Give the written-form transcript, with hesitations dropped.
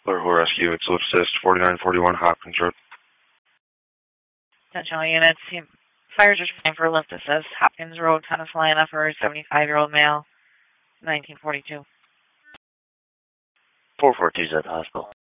Who Rescue, it's lift assist, 4941 Hopkins Road. Attention all units. Fires are trying for lift assist. Hopkins Road, Tenafly, for a 75-year-old male, 1942. 442's at the hospital.